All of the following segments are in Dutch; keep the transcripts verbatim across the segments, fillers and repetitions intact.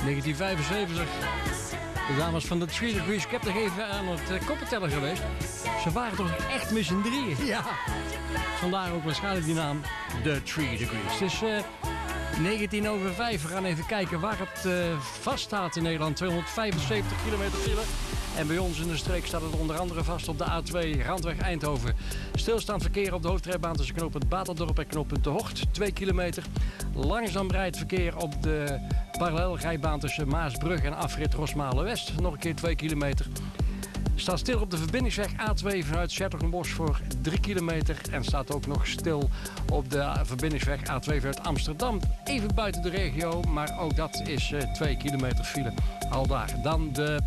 negentien vijfenzeventig. De dames van de Three Degrees. Ik heb nog even aan het uh, koppenteller geweest. Ze waren toch echt met z'n drieën. Ja. Vandaar ook waarschijnlijk die naam The Three Degrees. Het is uh, negentien over vijf. We gaan even kijken waar het uh, vaststaat in Nederland. tweehonderdvijfenzeventig kilometer file. En bij ons in de streek staat het onder andere vast op de A twee Randweg Eindhoven. Stilstaand verkeer op de hoofdrijbaan tussen knooppunt Baterdorp en knooppunt De Hocht. twee kilometer. Langzaam rijdt verkeer op de parallelrijbaan tussen Maasbrug en afrit Rosmalen-West. Nog een keer twee kilometer. Staat stil op de verbindingsweg A twee vanuit 's-Hertogenbosch voor drie kilometer. En staat ook nog stil op de verbindingsweg A twee vanuit Amsterdam. Even buiten de regio, maar ook dat is uh, twee kilometer file. Al daar. Dan de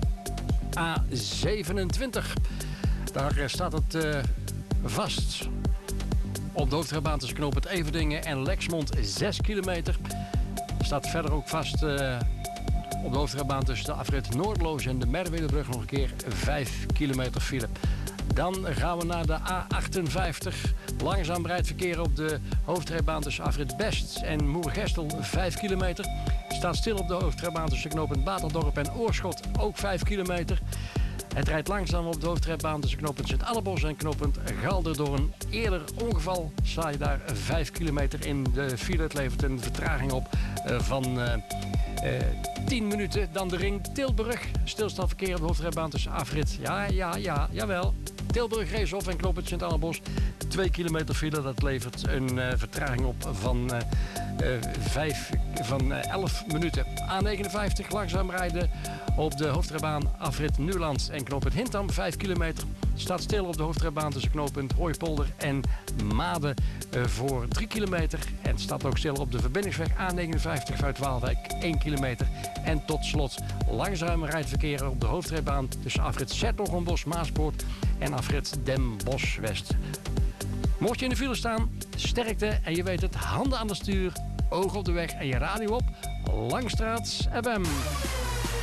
A zevenentwintig. Daar uh, staat het uh, vast. Op de hoofdrijbaan tussen knooppunt Everdingen en Lexmond zes kilometer. Staat verder ook vast uh, op de hoofdrijbaan tussen de afrit Noordloos en de Merwedebrug nog een keer vijf kilometer file. Dan gaan we naar de A achtenvijftig. Langzaam rijdt verkeer op de hoofdrijbaan tussen afrit Best en Moergestel vijf kilometer. Staat stil op de hoofdrijbaan tussen knooppunt Baterdorp en Oorschot ook vijf kilometer. Het rijdt langzaam op de hoofdrijbaan tussen knooppunt Sint-Annebos en knooppunt Galder. Door een eerder ongeval sta je daar vijf kilometer in de file. Het levert een vertraging op uh, van uh, uh, tien minuten. Dan de ring Tilburg. Stilstand verkeer op de hoofdrijbaan tussen afrit. Ja, ja, ja, jawel. Tilburg Reeshof en knooppunt Sint-Annebos. twee kilometer file. Dat levert een uh, vertraging op van, uh, uh, vijf, van uh, elf minuten. A negenenvijftig langzaam rijden op de hoofdrijbaan afrit Nuland en knooppunt Hintham vijf kilometer. Staat stil op de hoofdrijbaan tussen knooppunt Hooipolder en Maden uh, voor drie kilometer. En staat ook stil op de verbindingsweg A negenenvijftig vanuit Waalwijk één kilometer. En tot slot langzaam rijdt verkeer op de hoofdrijbaan tussen afrit 's-Hertogenbosch Maaspoort en afrit Den Bosch West. Mocht je in de file staan, sterkte en je weet het, handen aan het stuur, ogen op de weg en je radio op. Langstraat F M.